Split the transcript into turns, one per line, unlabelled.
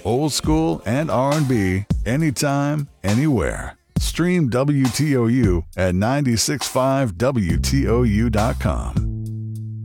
Old school and R&B, anytime, anywhere. Stream WTOU at 965WTOU.com.